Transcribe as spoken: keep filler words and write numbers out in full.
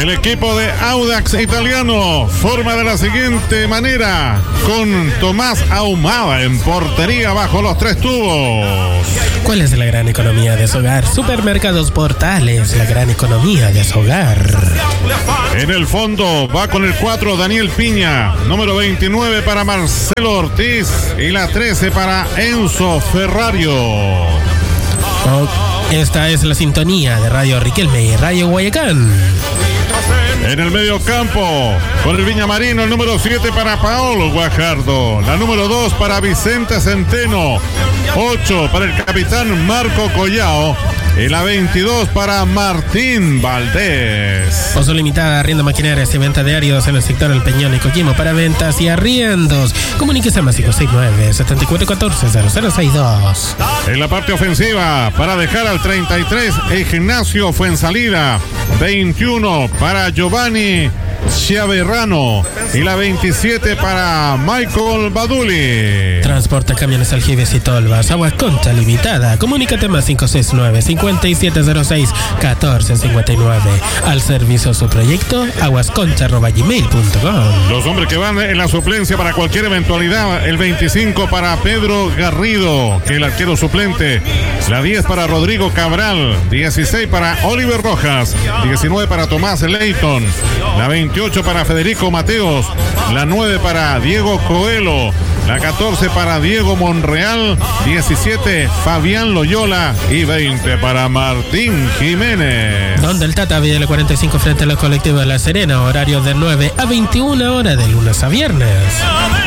El equipo de Audax Italiano forma de la siguiente manera, con Tomás Ahumada en portería bajo los tres tubos. ¿Cuál es la gran economía de su hogar? Supermercados Portales, la gran economía de su hogar. En el fondo va con el cuatro Daniel Piña, número veintinueve para Marcelo Ortiz y la trece para Enzo Ferrario. Oh, esta es la sintonía de Radio Riquelme y Radio Guayacán. En el medio campo, con el Viñamarino, el número siete para Paolo Guajardo, la número dos para Vicente Centeno, ocho para el capitán Marco Collao y la veintidós para Martín Valdés. Oso Limitada, arriendo maquinarias y venta de áridos en el sector El Peñón y Coquimbo para ventas y arriendos. Comuníquese más cinco seis nueve, siete cuatro uno cuatro, cero cero seis dos. En la parte ofensiva, para dejar al treinta y tres, Ignacio Fuensalida, veintiuno para Giovanni Chiaverrano y la veintisiete para Michael Baduli. Transporta camiones, aljibes y tolvas. Aguas Concha Limitada. Comunícate más cinco seis nueve, cinco siete cero seis, uno cuatro cinco nueve. Al servicio su proyecto, aguasconcha arroba gmail punto com. Los hombres que van en la suplencia para cualquier eventualidad, el veinticinco para Pedro Garrido, que es el arquero suplente, la diez para Rodrigo Cabral, dieciséis para Oliver Rojas, diecinueve para Tomás Leighton, la veintiocho para Federico Mateos, la nueve para Diego Coelho, la catorce para Diego Monreal, diecisiete Fabián Loyola y veinte para Martín Jiménez. Donde el Tata Villa cuarenta y cinco frente a los colectivos de La Serena, horario de nueve a veintiuna horas de lunes a viernes.